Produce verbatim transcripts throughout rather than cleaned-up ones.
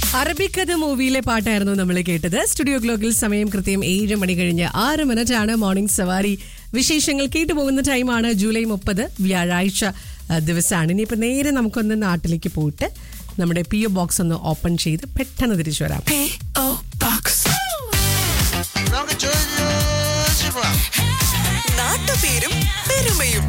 അറബിക്കഥ മൂവിയിലെ പാട്ടായിരുന്നു നമ്മൾ കേട്ടത്. സ്റ്റുഡിയോ ഗ്ലോക്കിൽ സമയം കൃത്യം ഏഴ് മണി കഴിഞ്ഞ് ആറ് മിനിറ്റ് ആണ്. മോർണിംഗ് സവാരി വിശേഷങ്ങൾ കേട്ടുപോകുന്ന ടൈമാണ്. ജൂലൈ മുപ്പത് വ്യാഴാഴ്ച ദിവസമാണ്. ഇനിയിപ്പോൾ നേരെ നമുക്കൊന്ന് നാട്ടിലേക്ക് പോയിട്ട് നമ്മുടെ പി ഒ ബോക്സ് ഒന്ന് ഓപ്പൺ ചെയ്ത് പെട്ടെന്ന് തിരിച്ചു വരാം. നാട്ടുപേരും പെരുമയും.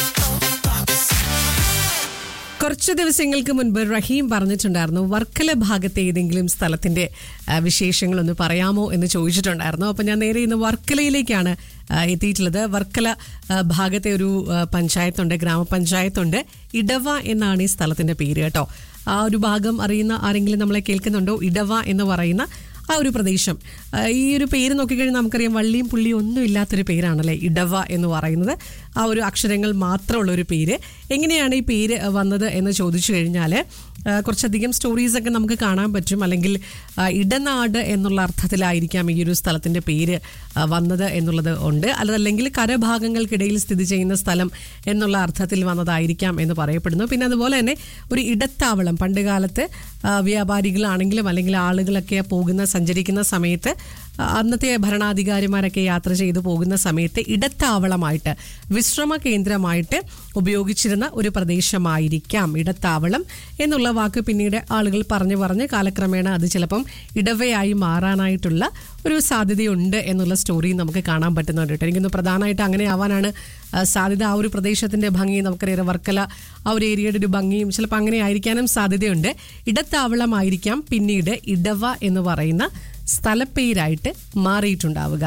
കുറച്ച് ദിവസങ്ങൾക്ക് മുൻപ് റഹീം പറഞ്ഞിട്ടുണ്ടായിരുന്നു വർക്കല ഭാഗത്തെ ഏതെങ്കിലും സ്ഥലത്തിന്റെ വിശേഷങ്ങളൊന്ന് പറയാമോ എന്ന് ചോദിച്ചിട്ടുണ്ടായിരുന്നു. അപ്പം ഞാൻ നേരെ ഇന്ന് വർക്കലയിലേക്കാണ് എത്തിയിട്ടുള്ളത്. വർക്കല ഭാഗത്തെ ഒരു പഞ്ചായത്തുണ്ട്, ഗ്രാമപഞ്ചായത്തുണ്ട്. ഇടവ എന്നാണ് ഈ സ്ഥലത്തിന്റെ പേര് കേട്ടോ. ആ ഒരു ഭാഗം അറിയുന്ന ആരെങ്കിലും നമ്മളെ കേൾക്കുന്നുണ്ടോ? ഇടവ എന്ന് പറയുന്ന ആ ഒരു പ്രദേശം. ഈ ഒരു പേര് നോക്കിക്കഴിഞ്ഞാൽ നമുക്കറിയാം വള്ളിയും പുള്ളിയും ഒന്നും ഇല്ലാത്തൊരു പേരാണല്ലേ ഇടവ എന്ന് പറയുന്നത്. ആ ഒരു അക്ഷരങ്ങൾ മാത്രമുള്ള ഒരു പേര്. എങ്ങനെയാണ് ഈ പേര് വന്നത് എന്ന് ചോദിച്ചു കഴിഞ്ഞാൽ കുറച്ചധികം സ്റ്റോറീസൊക്കെ നമുക്ക് കാണാൻ പറ്റും. അല്ലെങ്കിൽ ഇടനാട് എന്നുള്ള അർത്ഥത്തിലായിരിക്കാം ഈ ഒരു സ്ഥലത്തിൻ്റെ പേര് വന്നത് എന്നുള്ളത് ഉണ്ട്. അതല്ലെങ്കിൽ കരഭാഗങ്ങൾക്കിടയിൽ സ്ഥിതി ചെയ്യുന്ന സ്ഥലം എന്നുള്ള അർത്ഥത്തിൽ വന്നതായിരിക്കാം എന്ന് പറയപ്പെടുന്നു. പിന്നെ അതുപോലെ തന്നെ ഒരു ഇടത്താവളം, പണ്ട് കാലത്ത് വ്യാപാരികളാണെങ്കിലും അല്ലെങ്കിൽ ആളുകളൊക്കെ പോകുന്ന സഞ്ചരിക്കുന്ന സമയത്ത് അന്നത്തെ ഭരണാധികാരിമാരൊക്കെ യാത്ര ചെയ്തു പോകുന്ന സമയത്ത് ഇടത്താവളമായിട്ട്, വിശ്രമ കേന്ദ്രമായിട്ട് ഉപയോഗിച്ചിരുന്ന ഒരു പ്രദേശമായിരിക്കാം ഇടത്താവളം എന്നുള്ള വാക്ക്. പിന്നീട് ആളുകൾ പറഞ്ഞു പറഞ്ഞ് കാലക്രമേണ അത് ചിലപ്പം ഇടവയായി മാറാനായിട്ടുള്ള ഒരു സാധ്യതയുണ്ട് എന്നുള്ള സ്റ്റോറി നമുക്ക് കാണാൻ പറ്റുന്നുണ്ട് കേട്ടോ. എനിക്കൊന്ന് പ്രധാനമായിട്ട് അങ്ങനെ ആവാനാണ് സാധ്യത. ആ ഒരു പ്രദേശത്തിന്റെ ഭംഗി നമുക്കറിയാം, വർക്കല ആ ഒരു ഏരിയയുടെ ഒരു ഭംഗിയും ചിലപ്പോൾ അങ്ങനെ ആയിരിക്കാനും സാധ്യതയുണ്ട്. ഇടത്താവളമായിരിക്കാം പിന്നീട് ഇടവ എന്ന് പറയുന്ന സ്ഥലപ്പേരായിട്ട് മാറിയിട്ടുണ്ടാവുക.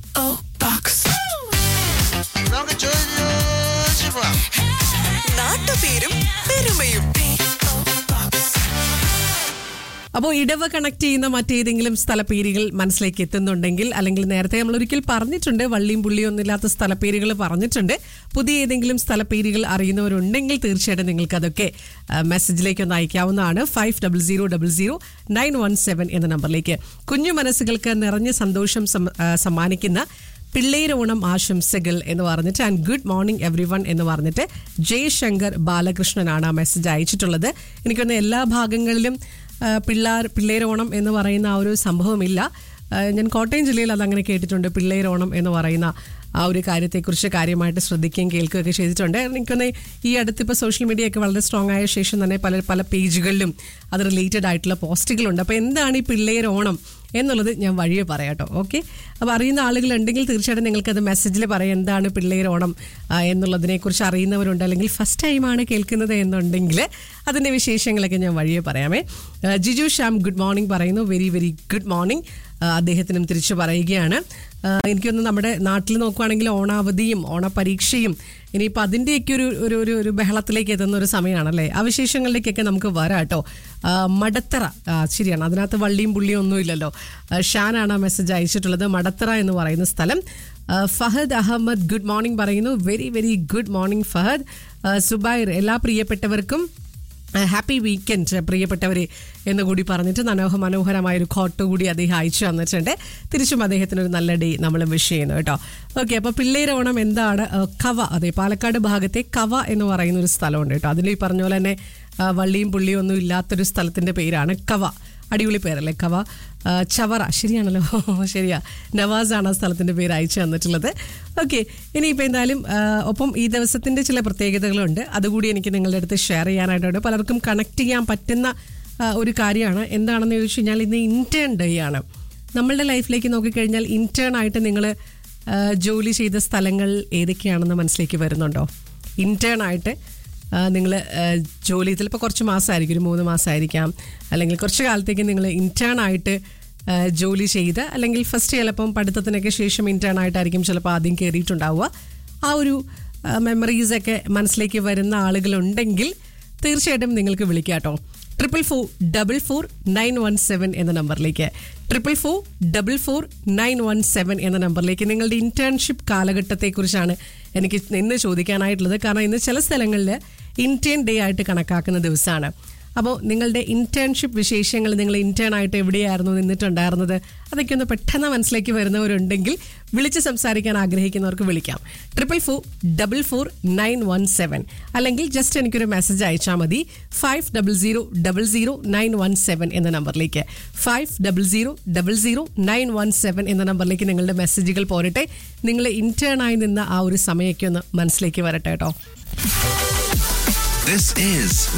നാട്ടുപേരും പെരുമയും. അപ്പോൾ ഇടവ കണക്ട് ചെയ്യുന്ന മറ്റേതെങ്കിലും സ്ഥലപ്പേരുകൾ മനസ്സിലേക്ക് എത്തുന്നുണ്ടെങ്കിൽ, അല്ലെങ്കിൽ നേരത്തെ നമ്മൾ ഒരിക്കൽ പറഞ്ഞിട്ടുണ്ട് വള്ളിയും പുള്ളിയും ഒന്നുമില്ലാത്ത സ്ഥലപ്പേരുകൾ പറഞ്ഞിട്ടുണ്ട്, പുതിയ ഏതെങ്കിലും സ്ഥലപ്പേരുകൾ അറിയുന്നവരുണ്ടെങ്കിൽ തീർച്ചയായിട്ടും നിങ്ങൾക്ക് അതൊക്കെ മെസ്സേജിലേക്ക് ഒന്ന് അയക്കാവുന്നതാണ്. Five double zero double zero nine one seven എന്ന നമ്പറിലേക്ക്. കുഞ്ഞു മനസ്സുകൾക്ക് നിറഞ്ഞ സന്തോഷം സമ്മാനിക്കുന്ന പിള്ളേരോണം ആശംസകൾ എന്ന് പറഞ്ഞിട്ട് and good morning every one എന്ന് പറഞ്ഞിട്ട് ജയശങ്കർ ബാലകൃഷ്ണനാണ് ആ മെസ്സേജ് അയച്ചിട്ടുള്ളത്. എനിക്കൊന്ന് എല്ലാ ഭാഗങ്ങളിലും പിള്ളേർ പിള്ളേരോണം എന്ന് പറയുന്ന ആ ഒരു സംഭവമില്ല. ഞാൻ കോട്ടയം ജില്ലയിൽ അതങ്ങനെ കേട്ടിട്ടുണ്ട്. പിള്ളേരോണം എന്ന് പറയുന്ന ആ ഒരു കാര്യത്തെക്കുറിച്ച് കാര്യമായിട്ട് ശ്രദ്ധിക്കുകയും കേൾക്കുകയൊക്കെ ചെയ്തിട്ടുണ്ട്. എനിക്കൊന്ന് ഈ അടുത്തിപ്പോൾ സോഷ്യൽ മീഡിയ ഒക്കെ വളരെ സ്ട്രോങ് ആയ ശേഷം തന്നെ പല പല പേജുകളിലും അത് റിലേറ്റഡ് ആയിട്ടുള്ള പോസ്റ്റുകളുണ്ട്. അപ്പോൾ എന്താണ് ഈ പിള്ളേരോണം എന്നുള്ളത് ഞാൻ വഴിയെ പറയാം കേട്ടോ. ഓക്കെ, അപ്പോൾ അറിയുന്ന ആളുകളുണ്ടെങ്കിൽ തീർച്ചയായിട്ടും നിങ്ങൾക്കത് മെസ്സേജിൽ പറയാം എന്താണ് പിള്ളേരോണം എന്നുള്ളതിനെക്കുറിച്ച് അറിയുന്നവരുണ്ട്, അല്ലെങ്കിൽ ഫസ്റ്റ് ടൈമാണ് കേൾക്കുന്നത് എന്നുണ്ടെങ്കിൽ അതിൻ്റെ വിശേഷങ്ങളൊക്കെ ഞാൻ വഴിയെ പറയാമേ. ജിജു ശ്യാം ഗുഡ് മോർണിംഗ് പറയുന്നു. വെരി വെരി ഗുഡ് മോർണിംഗ് അദ്ദേഹത്തിനും തിരിച്ചു പറയുകയാണ്. എനിക്കൊന്ന് നമ്മുടെ നാട്ടിൽ നോക്കുകയാണെങ്കിൽ ഓണാവധിയും ഓണപരീക്ഷയും ഇനിയിപ്പോൾ അതിൻ്റെയൊക്കെ ഒരു ഒരു ഒരു ഒരു ബഹളത്തിലേക്ക് എത്തുന്ന ഒരു സമയമാണല്ലേ. ആ വിശേഷങ്ങളിലേക്കൊക്കെ നമുക്ക് വരാം കേട്ടോ. മടത്തറ, ശരിയാണ്, അതിനകത്ത് വള്ളിയും പുള്ളിയും ഒന്നും ഇല്ലല്ലോ. ഷാനാണ് ആ മെസ്സേജ് അയച്ചിട്ടുള്ളത്. മടത്തറ എന്ന് പറയുന്ന സ്ഥലം. ഫഹദ് അഹമ്മദ് ഗുഡ് മോർണിംഗ് പറയുന്നു. Very very good morning Fahad. Zubair എല്ലാ പ്രിയപ്പെട്ടവർക്കും ഹാപ്പി വീക്കെൻഡ് പ്രിയപ്പെട്ടവരെ എന്ന് കൂടി പറഞ്ഞിട്ട് മനോഹ മനോഹരമായൊരു കോട്ട് കൂടി അദ്ദേഹം അയച്ചു തന്നിട്ടുണ്ട്. തിരിച്ചും അദ്ദേഹത്തിനൊരു നല്ല ഡേ നമ്മൾ വിഷ് ചെയ്യുന്നു കേട്ടോ. ഓക്കെ, അപ്പോൾ പിള്ളേരോണം എന്താണ്? കവ, അതെ, പാലക്കാട് ഭാഗത്തെ കവ എന്ന് പറയുന്ന ഒരു സ്ഥലമുണ്ട് കേട്ടോ. അതിൽ ഈ പറഞ്ഞ പോലെ തന്നെ വള്ളിയും പുള്ളിയും ഒന്നും ഇല്ലാത്തൊരു സ്ഥലത്തിൻ്റെ പേരാണ് കവ. അടിപൊളി പേരല്ലേ കവ. ചവറ, ശരിയാണല്ലോ, ശരിയാ. നവാസാണ് ആ സ്ഥലത്തിൻ്റെ പേര് അയച്ചു തന്നിട്ടുള്ളത്. ഓക്കെ, ഇനിയിപ്പോൾ എന്തായാലും ഒപ്പം ഈ ദിവസത്തിൻ്റെ ചില പ്രത്യേകതകളുണ്ട്, അതുകൂടി എനിക്ക് നിങ്ങളുടെ അടുത്ത് ഷെയർ ചെയ്യാനായിട്ടുണ്ട്. പലർക്കും കണക്ട് ചെയ്യാൻ പറ്റുന്ന ഒരു കാര്യമാണ്. എന്താണെന്ന് ചോദിച്ചു കഴിഞ്ഞാൽ ഇന്ന് ഇൻറ്റേൺ ഡേ ആണ്. നമ്മളുടെ ലൈഫിലേക്ക് നോക്കിക്കഴിഞ്ഞാൽ ഇൻറ്റേൺ ആയിട്ട് നിങ്ങൾ ജോലി ചെയ്ത സ്ഥലങ്ങൾ ഏതൊക്കെയാണെന്ന് മനസ്സിലേക്ക് വരുന്നുണ്ടോ? ഇൻറ്റേൺ ആയിട്ട് നിങ്ങൾ ജോലി ചിലപ്പോൾ കുറച്ച് മാസമായിരിക്കും, ഒരു മൂന്ന് മാസമായിരിക്കാം, അല്ലെങ്കിൽ കുറച്ച് കാലത്തേക്ക് നിങ്ങൾ ഇൻറ്റേൺ ആയിട്ട് ജോലി ചെയ്ത്, അല്ലെങ്കിൽ ഫസ്റ്റ് ചിലപ്പം പഠിത്തത്തിനൊക്കെ ശേഷം ഇൻറ്റേൺ ആയിട്ടായിരിക്കും ചിലപ്പോൾ ആദ്യം കയറിയിട്ടുണ്ടാവുക. ആ ഒരു മെമ്മറീസൊക്കെ മനസ്സിലേക്ക് വരുന്ന ആളുകളുണ്ടെങ്കിൽ തീർച്ചയായിട്ടും നിങ്ങൾക്ക് വിളിക്കാം കേട്ടോ. Triple four double four nine one seven എന്ന നമ്പറിലേക്ക്, triple four double four nine one seven എന്ന നമ്പറിലേക്ക് നിങ്ങളുടെ ഇന്റേൺഷിപ്പ് കാലഘട്ടത്തെക്കുറിച്ചാണ് എനിക്ക് ഇന്ന് ചോദിക്കാനായിട്ടുള്ളത്. കാരണം ഇന്ന് ചില സ്ഥലങ്ങളിൽ ഇന്ത്യൻ ഡേ ആയിട്ട് കണക്കാക്കുന്ന ദിവസമാണ്. അപ്പോൾ നിങ്ങളുടെ ഇന്റേൺഷിപ്പ് വിശേഷങ്ങൾ, നിങ്ങൾ ഇന്റേൺ ആയിട്ട് എവിടെയായിരുന്നു നിന്നിട്ടുണ്ടായിരുന്നത്, അതൊക്കെ ഒന്ന് പെട്ടെന്ന് മനസ്സിലേക്ക് വരുന്നവരുണ്ടെങ്കിൽ വിളിച്ച് സംസാരിക്കാൻ ആഗ്രഹിക്കുന്നവർക്ക് വിളിക്കാം. Triple four double four nine one seven അല്ലെങ്കിൽ ജസ്റ്റ് എനിക്കൊരു മെസ്സേജ് അയച്ചാൽ മതി five double zero double zero nine one seven എന്ന നമ്പറിലേക്ക്. Five double zero double zero nine one seven എന്ന നമ്പറിലേക്ക് നിങ്ങളുടെ മെസ്സേജുകൾ പോരട്ടെ. നിങ്ങൾ ഇന്റേൺ ആയി നിന്ന ആ ഒരു സമയമൊക്കെ ഒന്ന് മനസ്സിലേക്ക് വരട്ടെ കേട്ടോ. This is